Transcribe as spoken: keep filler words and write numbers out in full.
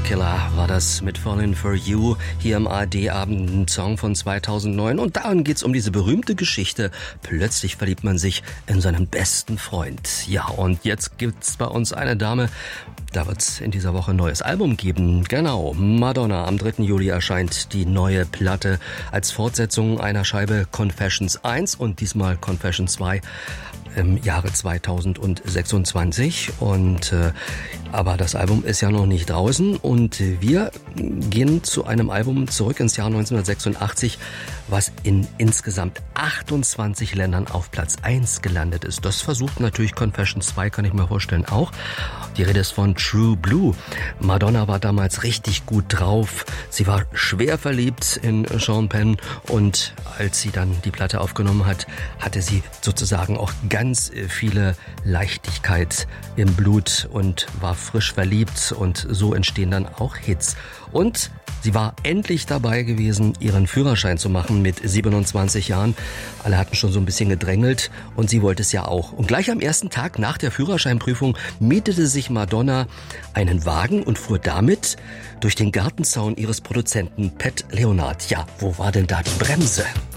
Killer war das mit Falling for You hier im A R D-Abend, ein Song von zweitausendneun. Und darin geht's um diese berühmte Geschichte. Plötzlich verliebt man sich in seinen besten Freund. Ja, und jetzt gibt's bei uns eine Dame, da wird's in dieser Woche ein neues Album geben. Genau, Madonna. Am dritten Juli erscheint die neue Platte als Fortsetzung einer Scheibe Confessions eins und diesmal Confessions zwei im Jahre zweitausendsechsundzwanzig. Und äh, aber das Album ist ja noch nicht draußen und wir gehen zu einem Album zurück ins Jahr neunzehnhundertsechsundachtzig, was in insgesamt achtundzwanzig Ländern auf Platz eins gelandet ist. Das versucht natürlich Confessions zwei, kann ich mir vorstellen, auch. Die Rede ist von True Blue. Madonna war damals richtig gut drauf. Sie war schwer verliebt in Sean Penn und als sie dann die Platte aufgenommen hat, hatte sie sozusagen auch ganz viele Leichtigkeit im Blut und war frisch verliebt und so entstehen dann auch Hits. Und sie war endlich dabei gewesen, ihren Führerschein zu machen mit siebenundzwanzig Jahren. Alle hatten schon so ein bisschen gedrängelt und sie wollte es ja auch. Und gleich am ersten Tag nach der Führerscheinprüfung mietete sich Madonna einen Wagen und fuhr damit durch den Gartenzaun ihres Produzenten Pat Leonard. Ja, wo war denn da die Bremse?